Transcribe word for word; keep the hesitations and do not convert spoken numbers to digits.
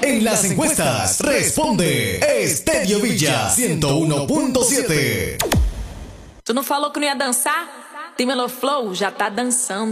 En las encuestas, responde Estedio Villa ciento uno punto siete. Tu não falou que não ia dançar? Tem Meloflow, já tá dançando.